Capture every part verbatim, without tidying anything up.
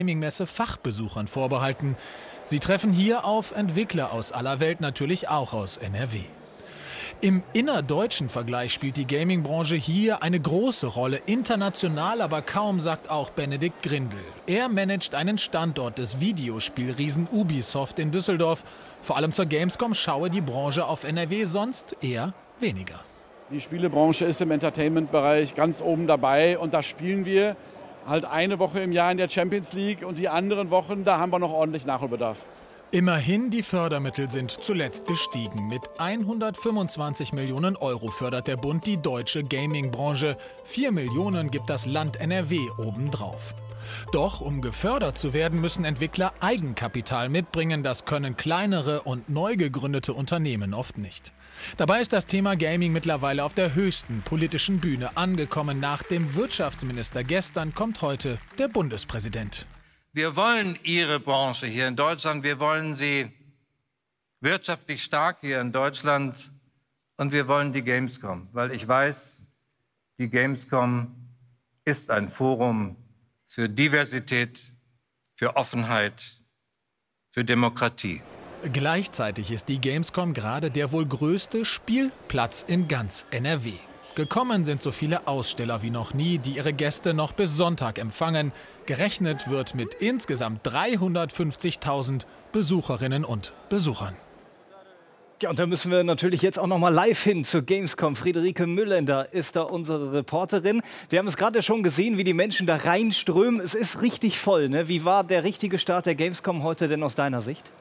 Gaming-Messe Fachbesuchern vorbehalten. Sie treffen hier auf Entwickler aus aller Welt, natürlich auch aus N R W. Im innerdeutschen Vergleich spielt die Gaming-Branche hier eine große Rolle, international aber kaum, sagt auch Benedikt Grindel. Er managt einen Standort des Videospielriesen Ubisoft in Düsseldorf. Vor allem zur Gamescom schaue die Branche auf N R W sonst eher weniger. Die Spielebranche ist im Entertainment-Bereich ganz oben dabei und da spielen wir halt eine Woche im Jahr in der Champions League und die anderen Wochen, da haben wir noch ordentlich Nachholbedarf. Immerhin, die Fördermittel sind zuletzt gestiegen. Mit hundertfünfundzwanzig Millionen Euro fördert der Bund die deutsche Gaming-Branche. vier Millionen gibt das Land N R W obendrauf. Doch um gefördert zu werden, müssen Entwickler Eigenkapital mitbringen. Das können kleinere und neu gegründete Unternehmen oft nicht. Dabei ist das Thema Gaming mittlerweile auf der höchsten politischen Bühne angekommen. Nach dem Wirtschaftsminister gestern kommt heute der Bundespräsident. Wir wollen Ihre Branche hier in Deutschland, wir wollen sie wirtschaftlich stark hier in Deutschland und wir wollen die Gamescom, weil ich weiß, die Gamescom ist ein Forum für Diversität, für Offenheit, für Demokratie. Gleichzeitig ist die Gamescom gerade der wohl größte Spielplatz in ganz N R W. Gekommen sind so viele Aussteller wie noch nie, die ihre Gäste noch bis Sonntag empfangen. Gerechnet wird mit insgesamt dreihundertfünfzigtausend Besucherinnen und Besuchern. Ja, und da müssen wir natürlich jetzt auch noch mal live hin zur Gamescom. Friederike Müllender ist da unsere Reporterin. Wir haben es gerade schon gesehen, wie die Menschen da reinströmen. Es ist richtig voll, ne? Wie war der richtige Start der Gamescom heute denn aus deiner Sicht?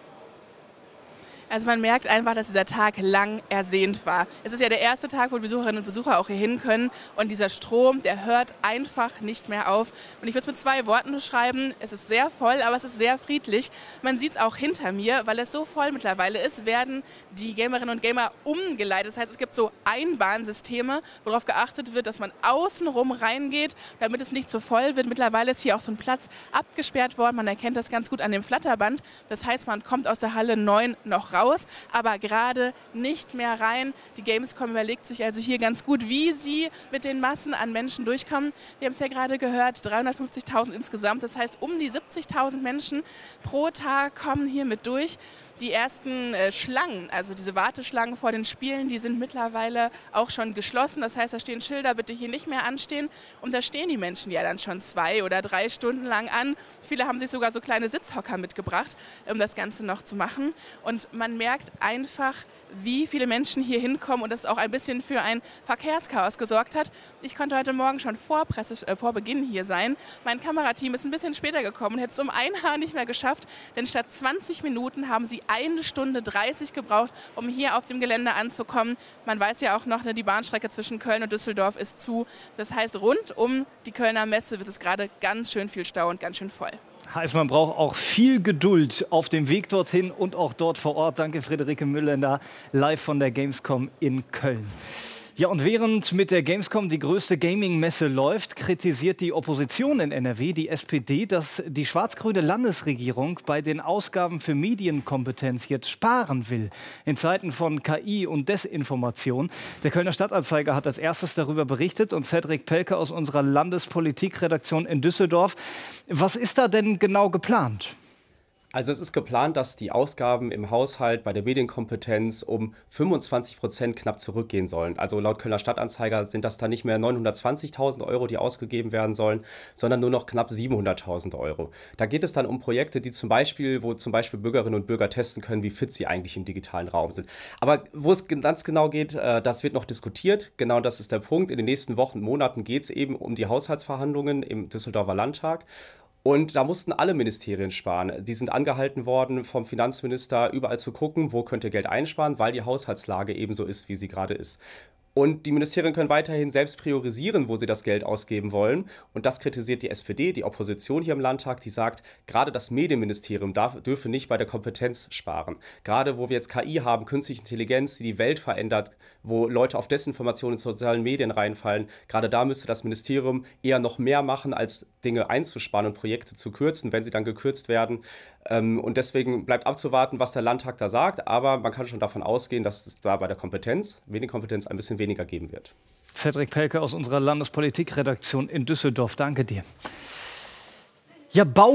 Also man merkt einfach, dass dieser Tag lang ersehnt war. Es ist ja der erste Tag, wo die Besucherinnen und Besucher auch hier hin können. Und dieser Strom, der hört einfach nicht mehr auf. Und ich würde es mit zwei Worten beschreiben. Es ist sehr voll, aber es ist sehr friedlich. Man sieht es auch hinter mir, weil es so voll mittlerweile ist, werden die Gamerinnen und Gamer umgeleitet. Das heißt, es gibt so Einbahnsysteme, worauf geachtet wird, dass man außenrum reingeht, damit es nicht zu voll wird. Mittlerweile ist hier auch so ein Platz abgesperrt worden. Man erkennt das ganz gut an dem Flatterband. Das heißt, man kommt aus der Halle neun noch raus. Raus, aber gerade nicht mehr rein. Die Gamescom überlegt sich also hier ganz gut, wie sie mit den Massen an Menschen durchkommen. Wir haben es ja gerade gehört, dreihundertfünfzigtausend insgesamt. Das heißt, um die siebzigtausend Menschen pro Tag kommen hier mit durch. Die ersten äh, Schlangen, also diese Warteschlangen vor den Spielen, die sind mittlerweile auch schon geschlossen. Das heißt, da stehen Schilder, bitte hier nicht mehr anstehen. Und da stehen die Menschen ja dann schon zwei oder drei Stunden lang an. Viele haben sich sogar so kleine Sitzhocker mitgebracht, um das Ganze noch zu machen. Und man merkt einfach, wie viele Menschen hier hinkommen und das auch ein bisschen für ein Verkehrschaos gesorgt hat. Ich konnte heute Morgen schon vor, Presse, äh, vor Beginn hier sein. Mein Kamerateam ist ein bisschen später gekommen und hätte es um ein Haar nicht mehr geschafft, denn statt zwanzig Minuten haben sie eine Stunde dreißig gebraucht, um hier auf dem Gelände anzukommen. Man weiß ja auch noch, ne, die Bahnstrecke zwischen Köln und Düsseldorf ist zu. Das heißt, rund um die Kölner Messe wird es gerade ganz schön viel Stau und ganz schön voll. Heißt, man braucht auch viel Geduld auf dem Weg dorthin und auch dort vor Ort. Danke, Friederike Müllender, live von der Gamescom in Köln. Ja, und während mit der Gamescom die größte Gaming-Messe läuft, kritisiert die Opposition in N R W, die S P D, dass die schwarz-grüne Landesregierung bei den Ausgaben für Medienkompetenz jetzt sparen will. In Zeiten von K I und Desinformation. Der Kölner Stadtanzeiger hat als erstes darüber berichtet und Cedric Pelke aus unserer Landespolitikredaktion in Düsseldorf. Was ist da denn genau geplant? Also es ist geplant, dass die Ausgaben im Haushalt bei der Medienkompetenz um fünfundzwanzig Prozent knapp zurückgehen sollen. Also laut Kölner Stadtanzeiger sind das dann nicht mehr neunhundertzwanzigtausend Euro, die ausgegeben werden sollen, sondern nur noch knapp siebenhunderttausend Euro. Da geht es dann um Projekte, die zum Beispiel, wo zum Beispiel Bürgerinnen und Bürger testen können, wie fit sie eigentlich im digitalen Raum sind. Aber wo es ganz genau geht, das wird noch diskutiert. Genau das ist der Punkt. In den nächsten Wochen, Monaten geht es eben um die Haushaltsverhandlungen im Düsseldorfer Landtag. Und da mussten alle Ministerien sparen. Die sind angehalten worden vom Finanzminister, überall zu gucken, wo könnt ihr Geld einsparen, weil die Haushaltslage eben so ist, wie sie gerade ist. Und die Ministerien können weiterhin selbst priorisieren, wo sie das Geld ausgeben wollen. Und das kritisiert die S P D, die Opposition hier im Landtag, die sagt, gerade das Medienministerium darf, dürfe nicht bei der Kompetenz sparen. Gerade wo wir jetzt K I haben, künstliche Intelligenz, die die Welt verändert, wo Leute auf Desinformation in sozialen Medien reinfallen, gerade da müsste das Ministerium eher noch mehr machen, als Dinge einzusparen und Projekte zu kürzen, wenn sie dann gekürzt werden. Und deswegen bleibt abzuwarten, was der Landtag da sagt. Aber man kann schon davon ausgehen, dass es da bei der Kompetenz, Medienkompetenz, ein bisschen weniger geben wird. Cedric Pelke aus unserer Landespolitikredaktion in Düsseldorf. Danke dir. Ja, Bau